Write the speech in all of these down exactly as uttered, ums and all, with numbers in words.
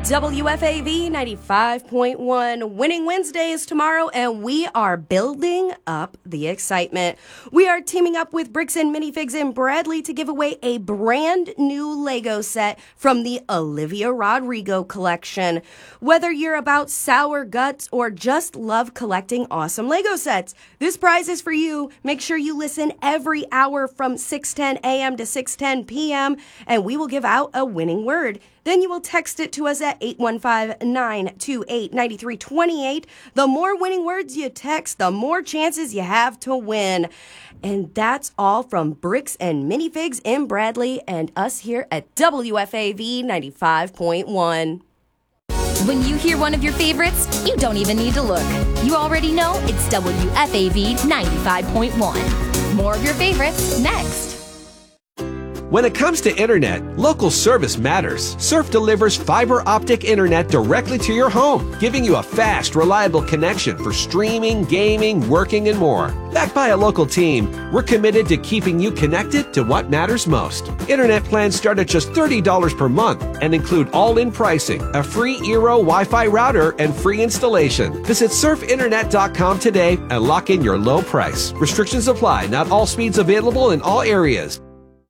W F A V ninety-five point one. Winning Wednesday is tomorrow, and we are building up the excitement. We are teaming up with Bricks and Minifigs in Bradley to give away a brand new Lego set from the Olivia Rodrigo collection. Whether you're about sour guts or just love collecting awesome Lego sets, this prize is for you. Make sure you listen every hour from six ten a.m. to six ten p.m., and we will give out a winning word. Then you will text it to us at eight one five, nine two eight, nine three two eight. The more winning words you text, the more chances you have to win. And that's all from Bricks and Minifigs in Bradley and us here at W F A V ninety-five point one. When you hear one of your favorites, you don't even need to look. You already know it's W F A V ninety-five point one. More of your favorites next. When it comes to internet, local service matters. Surf delivers fiber optic internet directly to your home, giving you a fast, reliable connection for streaming, gaming, working, and more. Backed by a local team, we're committed to keeping you connected to what matters most. Internet plans start at just thirty dollars per month and include all-in pricing, a free Eero Wi-Fi router, and free installation. Visit surf internet dot com today and lock in your low price. Restrictions apply. Not all speeds available in all areas.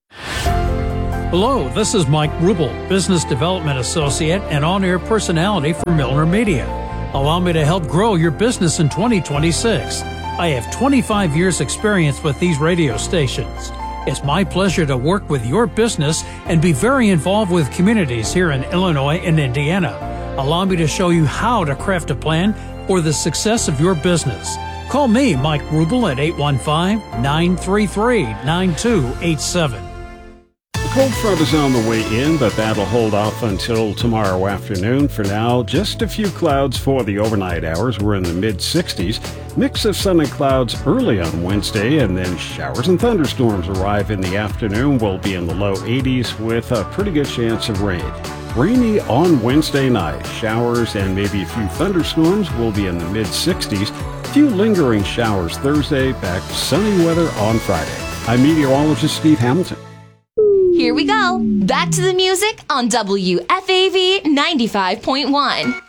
Hello, this is Mike Rubel, Business Development Associate and on-air personality for Milner Media. Allow me to help grow your business in twenty twenty-six. I have twenty-five years experience with these radio stations. It's my pleasure to work with your business and be very involved with communities here in Illinois and Indiana. Allow me to show you how to craft a plan for the success of your business. Call me, Mike Rubel, at eight one five, nine three three, nine two eight seven. The cold front is on the way in, but that'll hold off until tomorrow afternoon. For now, just a few clouds for the overnight hours. We're in the mid sixties. Mix of sun and clouds early on Wednesday, and then showers and thunderstorms arrive in the afternoon. We'll be in the low eighties with a pretty good chance of rain. Rainy on Wednesday night. Showers and maybe a few thunderstorms will be in the mid sixties. Few lingering showers Thursday, back to sunny weather on Friday. I'm meteorologist Steve Hamilton. Here we go. Back to the music on W F A V ninety-five point one.